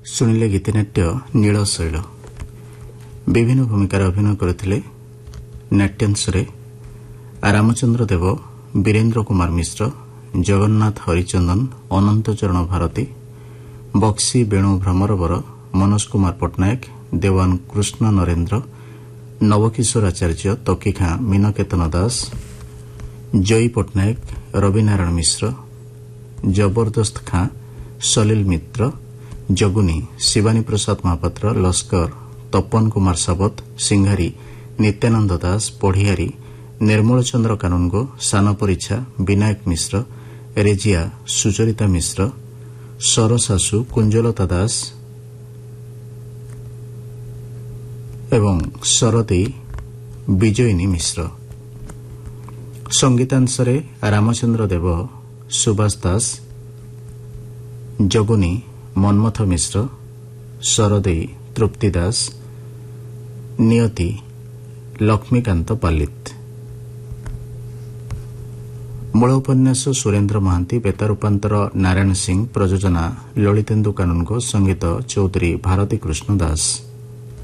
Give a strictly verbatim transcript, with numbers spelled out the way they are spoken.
ଶୁଣିଲେ ଗୀତିନାଟ୍ୟ ନୀଳଶୈଳ। ବିଭିନ୍ନ ଭୂମିକାରେ ଅଭିନୟ କରିଥିଲେ। ନାଟ୍ୟାଂଶରେ ରାମଚନ୍ଦ୍ର ଦେବ, ବୀରେନ୍ଦ୍ର କୁମାର ମିଶ୍ର, ଜଗନ୍ନାଥ ହରିଚନ୍ଦନ, ଅନନ୍ତ ଚରଣ ଭାରତୀ, ବକ୍ସି ବେଣୁ ଭ୍ରମରବର, ମନୋଜ କୁମାର ପଟ୍ଟନାୟକ, ଦେୱାନ କୃଷ୍ଣ ନରେନ୍ଦ୍ର, ନବକିଶୋର ଆଚାର୍ଯ୍ୟ, ତକିଖାଁ ମୀନକେତନ ଦାସ, ଜୟୀ ପଟ୍ଟନାୟକ, ରବିନାରାୟଣ ମିଶ୍ର, ଜବରଦସ୍ତ ଖାଁ, ସଲିଲ ମିତ୍ର, ଜଗୁନି ଶିବାନୀ ପ୍ରସାଦ ମହାପାତ୍ର, ଲସ୍କର ତପନ କୁମାର ସାବତ, ସିଂହାରୀ ନିତ୍ୟାନନ୍ଦ ଦାସ, ପଢ଼ିଆରୀ ନିର୍ମଳ ଚନ୍ଦ୍ର କାନୁନଗୋ, ସାନପରିଛା ବିନାୟକ ମିଶ୍ର, ରେଜିଆ ସୁଚରିତା ମିଶ୍ର, ସରଶାଶୁ କୁଞ୍ଜଲତା ଦାସ ଏବଂ ଶରଦେଇ ବିଜୟିନୀ ମିଶ୍ର। ସଙ୍ଗୀତାଂଶରେ ରାମଚନ୍ଦ୍ର ଦେବ, ସୁବାସ ଦାସ, ଜଗୁନି ମନ୍ମଥ ମିଶ୍ର, ଶରଦେଇ ତୃପ୍ତି ଦାସ, ନିୟତି ଲକ୍ଷ୍ମୀକାନ୍ତ ପାଲିତ। ମୂଳ ଉପନ୍ୟାସ ସୁରେନ୍ଦ୍ର ମହାନ୍ତି, ବେତା ରୂପାନ୍ତର ନାରାୟଣ ସିଂ, ପ୍ରଯୋଜନା ଲଳିତେନ୍ଦୁ କାନୁନଗୋ, ସଙ୍ଗୀତ ଚୌଧୁରୀ ଭାରତୀ କୃଷ୍ଣ ଦାସ।